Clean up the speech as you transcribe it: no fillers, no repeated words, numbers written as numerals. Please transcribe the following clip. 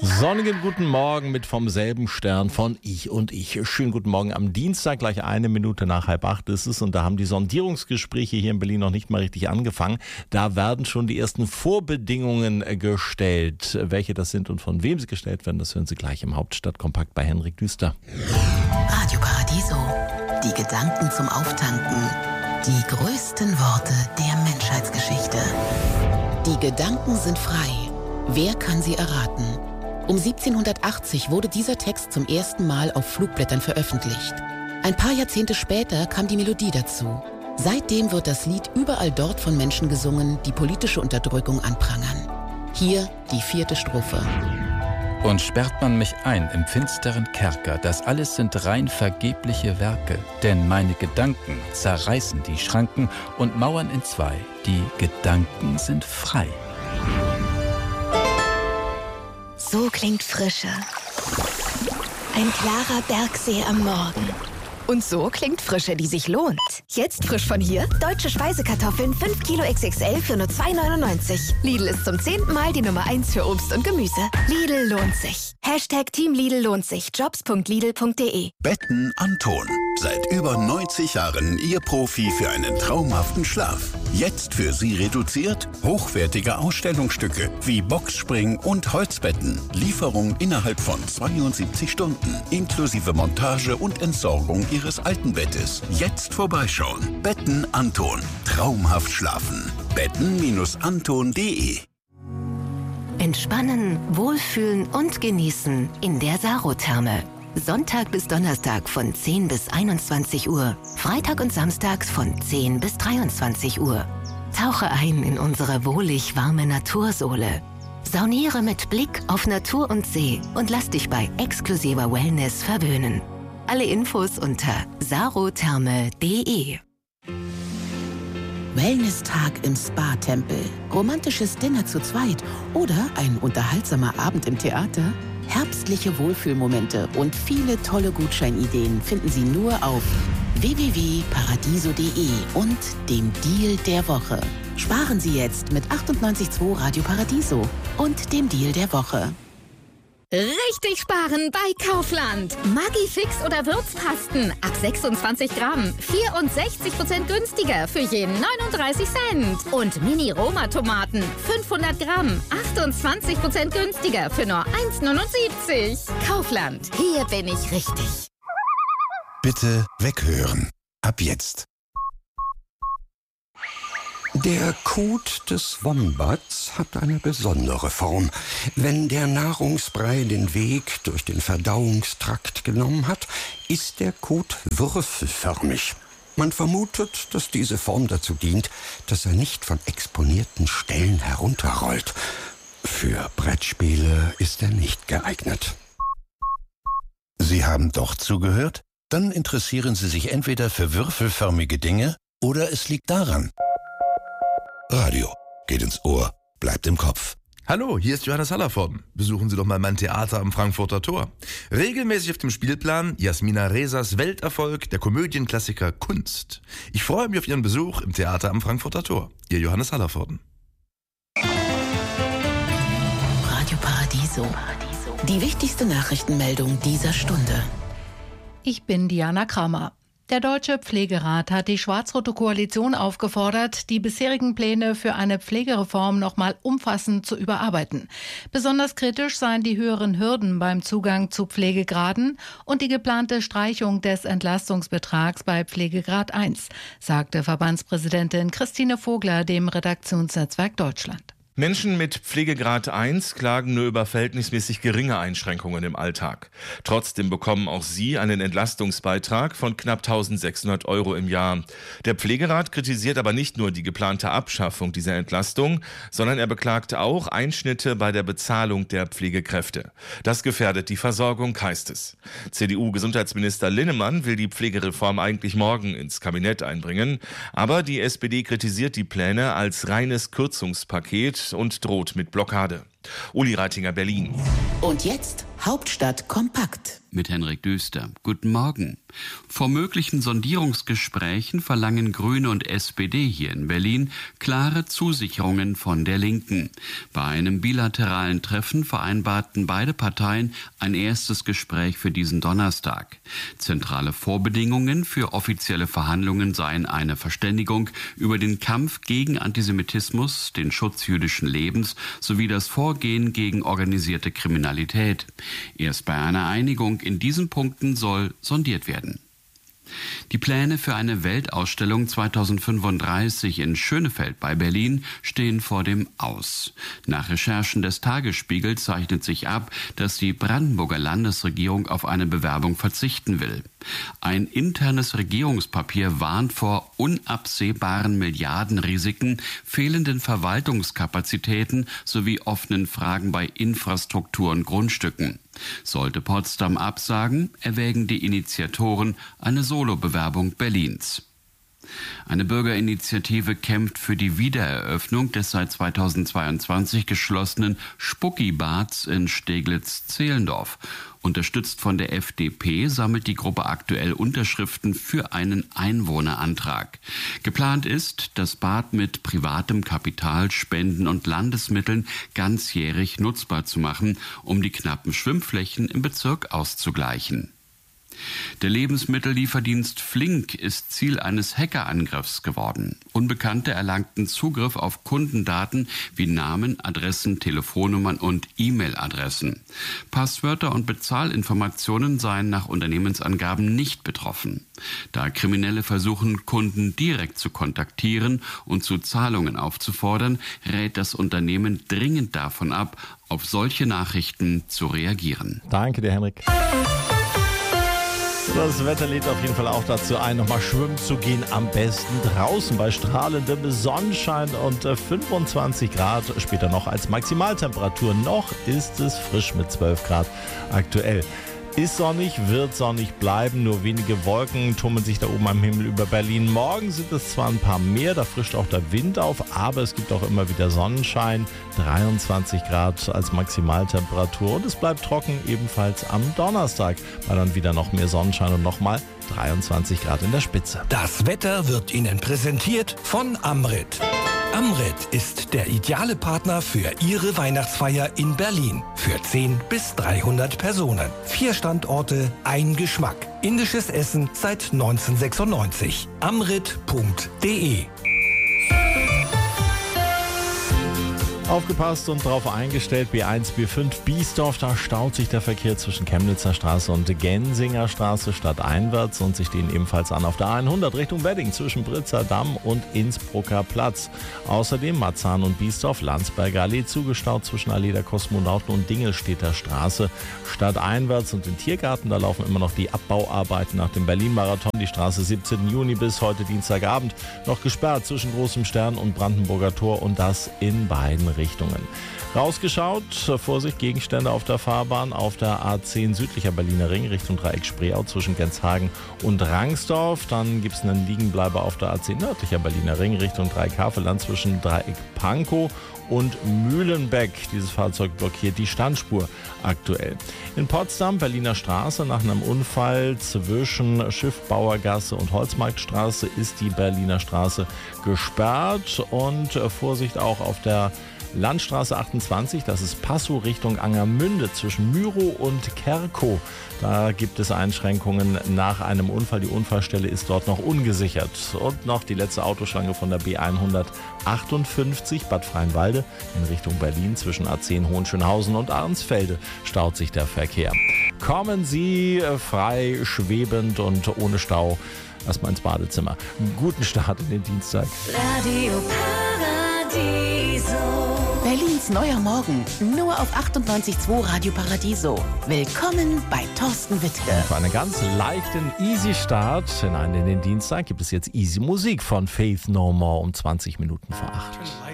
Sonnigen guten Morgen mit vom selben Stern von Ich und Ich. Schönen guten Morgen am Dienstag, gleich 1 Minute nach 7:30 ist es und da haben die Sondierungsgespräche hier in Berlin noch nicht mal richtig angefangen. Da werden schon die ersten Vorbedingungen gestellt. Welche das sind und von wem sie gestellt werden, das hören Sie gleich im Hauptstadtkompakt bei Henrik Düster. Radio Paradiso. Die Gedanken zum Auftanken. Die größten Worte der Menschheitsgeschichte. Die Gedanken sind frei. Wer kann sie erraten? Um 1780 wurde dieser Text zum ersten Mal auf Flugblättern veröffentlicht. Ein paar Jahrzehnte später kam die Melodie dazu. Seitdem wird das Lied überall dort von Menschen gesungen, die politische Unterdrückung anprangern. Hier die 4. Strophe. Und sperrt man mich ein im finsteren Kerker, das alles sind rein vergebliche Werke. Denn meine Gedanken zerreißen die Schranken und mauern in zwei. Die Gedanken sind frei. So klingt Frische. Ein klarer Bergsee am Morgen. Und so klingt Frische, die sich lohnt. Jetzt frisch von hier, deutsche Speisekartoffeln 5 Kilo XXL für nur 2,99. Lidl ist zum 10. Mal die Nummer 1 für Obst und Gemüse. Lidl lohnt sich. Team Lidl lohnt sich. Jobs.lidl.de. Betten Anton. Seit über 90 Jahren Ihr Profi für einen traumhaften Schlaf. Jetzt für Sie reduziert hochwertige Ausstellungsstücke wie Boxspring und Holzbetten. Lieferung innerhalb von 72 Stunden. Inklusive Montage und Entsorgung Ihres alten Bettes. Jetzt vorbeischauen. Betten Anton. Traumhaft schlafen. Betten-anton.de. Entspannen, wohlfühlen und genießen in der Saro-Therme. Sonntag bis Donnerstag von 10 bis 21 Uhr. Freitag und samstags von 10 bis 23 Uhr. Tauche ein in unsere wohlig warme Natursohle. Sauniere mit Blick auf Natur und See und lass dich bei exklusiver Wellness verwöhnen. Alle Infos unter sarotherme.de. Wellness-Tag im Spa-Tempel, romantisches Dinner zu zweit oder ein unterhaltsamer Abend im Theater? Herbstliche Wohlfühlmomente und viele tolle Gutscheinideen finden Sie nur auf www.paradiso.de und dem Deal der Woche. Sparen Sie jetzt mit 98.2 Radio Paradiso und dem Deal der Woche. Richtig sparen bei Kaufland. Maggi-Fix oder Würzpasten ab 26 Gramm. 64% günstiger für jeden 39 Cent. Und Mini-Roma-Tomaten 500 Gramm. 28% günstiger für nur 1,79. Kaufland. Hier bin ich richtig. Bitte weghören. Ab jetzt. Der Kot des Wombats hat eine besondere Form. Wenn der Nahrungsbrei den Weg durch den Verdauungstrakt genommen hat, ist der Kot würfelförmig. Man vermutet, dass diese Form dazu dient, dass er nicht von exponierten Stellen herunterrollt. Für Brettspiele ist er nicht geeignet. Sie haben doch zugehört? Dann interessieren Sie sich entweder für würfelförmige Dinge oder es liegt daran. Radio geht ins Ohr, bleibt im Kopf. Hallo, hier ist Johannes Hallervorden. Besuchen Sie doch mal mein Theater am Frankfurter Tor. Regelmäßig auf dem Spielplan Jasmina Resas Welterfolg, der Komödienklassiker Kunst. Ich freue mich auf Ihren Besuch im Theater am Frankfurter Tor. Ihr Johannes Hallervorden. Radio Paradiso. Die wichtigste Nachrichtenmeldung dieser Stunde. Ich bin Diana Kramer. Der Deutsche Pflegerat hat die schwarz-rote Koalition aufgefordert, die bisherigen Pläne für eine Pflegereform nochmal umfassend zu überarbeiten. Besonders kritisch seien die höheren Hürden beim Zugang zu Pflegegraden und die geplante Streichung des Entlastungsbetrags bei Pflegegrad 1, sagte Verbandspräsidentin Christine Vogler dem Redaktionsnetzwerk Deutschland. Menschen mit Pflegegrad 1 klagen nur über verhältnismäßig geringe Einschränkungen im Alltag. Trotzdem bekommen auch sie einen Entlastungsbeitrag von knapp 1.600 € im Jahr. Der Pflegerat kritisiert aber nicht nur die geplante Abschaffung dieser Entlastung, sondern er beklagt auch Einschnitte bei der Bezahlung der Pflegekräfte. Das gefährdet die Versorgung, heißt es. CDU-Gesundheitsminister Linnemann will die Pflegereform eigentlich morgen ins Kabinett einbringen, aber die SPD kritisiert die Pläne als reines Kürzungspaket und droht mit Blockade. Uli Reitinger, Berlin. Und jetzt Hauptstadt kompakt. mit Henrik Düster. Guten Morgen. Vor möglichen Sondierungsgesprächen verlangen Grüne und SPD hier in Berlin klare Zusicherungen von der Linken. Bei einem bilateralen Treffen vereinbarten beide Parteien ein erstes Gespräch für diesen Donnerstag. Zentrale Vorbedingungen für offizielle Verhandlungen seien eine Verständigung über den Kampf gegen Antisemitismus, den Schutz jüdischen Lebens sowie das Vorgehen gegen organisierte Kriminalität. Erst bei einer Einigung in diesen Punkten soll sondiert werden. Die Pläne für eine Weltausstellung 2035 in Schönefeld bei Berlin stehen vor dem Aus. Nach Recherchen des Tagesspiegel zeichnet sich ab, dass die Brandenburger Landesregierung auf eine Bewerbung verzichten will. Ein internes Regierungspapier warnt vor unabsehbaren Milliardenrisiken, fehlenden Verwaltungskapazitäten sowie offenen Fragen bei Infrastruktur und Grundstücken. Sollte Potsdam absagen, erwägen die Initiatoren eine Solobewerbung Berlins. Eine Bürgerinitiative kämpft für die Wiedereröffnung des seit 2022 geschlossenen Spucki-Bads in Steglitz-Zehlendorf. Unterstützt von der FDP sammelt die Gruppe aktuell Unterschriften für einen Einwohnerantrag. Geplant ist, das Bad mit privatem Kapital, Spenden und Landesmitteln ganzjährig nutzbar zu machen, um die knappen Schwimmflächen im Bezirk auszugleichen. Der Lebensmittellieferdienst Flink ist Ziel eines Hackerangriffs geworden. Unbekannte erlangten Zugriff auf Kundendaten wie Namen, Adressen, Telefonnummern und E-Mail-Adressen. Passwörter und Bezahlinformationen seien nach Unternehmensangaben nicht betroffen. Da Kriminelle versuchen, Kunden direkt zu kontaktieren und zu Zahlungen aufzufordern, rät das Unternehmen dringend davon ab, auf solche Nachrichten zu reagieren. Danke dir, Henrik. Das Wetter lädt auf jeden Fall auch dazu ein, nochmal schwimmen zu gehen. Am besten draußen bei strahlendem Sonnenschein und 25 Grad. Später noch als Maximaltemperatur. Noch ist es frisch mit 12 Grad aktuell. Ist sonnig, wird sonnig bleiben, nur wenige Wolken tummeln sich da oben am Himmel über Berlin. Morgen sind es zwar ein paar mehr, da frischt auch der Wind auf, aber es gibt auch immer wieder Sonnenschein. 23 Grad als Maximaltemperatur und es bleibt trocken, ebenfalls am Donnerstag, weil dann wieder noch mehr Sonnenschein und nochmal 23 Grad in der Spitze. Das Wetter wird Ihnen präsentiert von Amrit. Amrit ist der ideale Partner für Ihre Weihnachtsfeier in Berlin. Für 10 bis 300 Personen. 4 Standorte, ein Geschmack. Indisches Essen seit 1996. Amrit.de. Aufgepasst und darauf eingestellt, B1, B5 Biesdorf, da staut sich der Verkehr zwischen Chemnitzer Straße und Gensinger Straße stadteinwärts und sie stehen ebenfalls an auf der A100 Richtung Wedding zwischen Britzer Damm und Innsbrucker Platz. Außerdem Marzahn und Biesdorf, Landsberger Allee zugestaut zwischen Allee der Kosmonauten und Dingelstädter Straße stadteinwärts und im Tiergarten, da laufen immer noch die Abbauarbeiten nach dem Berlin-Marathon. Die Straße 17. Juni bis heute Dienstagabend noch gesperrt zwischen Großem Stern und Brandenburger Tor und das in beiden Richtungen. Rausgeschaut, Vorsicht, Gegenstände auf der Fahrbahn auf der A10 südlicher Berliner Ring Richtung Dreieck Spreeau zwischen Genshagen und Rangsdorf. Dann gibt es einen Liegenbleiber auf der A10 nördlicher Berliner Ring Richtung Dreieck Havelland zwischen Dreieck Pankow und Mühlenbeck. Dieses Fahrzeug blockiert die Standspur aktuell. In Potsdam, Berliner Straße, nach einem Unfall zwischen Schiffbauergasse und Holzmarktstraße ist die Berliner Straße gesperrt und Vorsicht auch auf der Landstraße 28, das ist Passow Richtung Angermünde zwischen Myrow und Kerkow. Da gibt es Einschränkungen nach einem Unfall. Die Unfallstelle ist dort noch ungesichert. Und noch die letzte Autoschlange von der B158 Bad Freienwalde in Richtung Berlin zwischen A10 Hohenschönhausen und Arnsfelde staut sich der Verkehr. Kommen Sie frei, schwebend und ohne Stau erstmal ins Badezimmer. Guten Start in den Dienstag. Radio Paradiso. Berlins neuer Morgen, nur auf 98.2 Radio Paradiso. Willkommen bei Thorsten Wittke. Für einen ganz leichten Easy-Start hinein in den Dienstag gibt es jetzt Easy Musik von Faith No More um 20 Minuten vor 8.